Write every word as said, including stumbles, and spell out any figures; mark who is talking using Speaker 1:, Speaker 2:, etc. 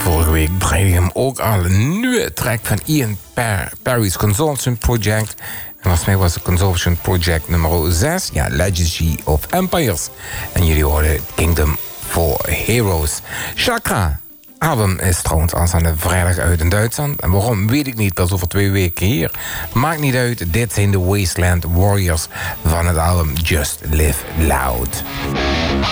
Speaker 1: Vorige week draaide ik hem ook al een nieuwe track van Ian per- Parry's Consortium Project. En volgens mij was het Consortium Project nummer zes. Ja, Legacy of Empires. En jullie hoorden Kingdom for Heroes. Chakra. Album is trouwens aanstaande vrijdag uit in Duitsland. En waarom weet ik niet, pas over twee weken hier. Maakt niet uit, dit zijn de Wasteland Warriors van het album Just Live Loud.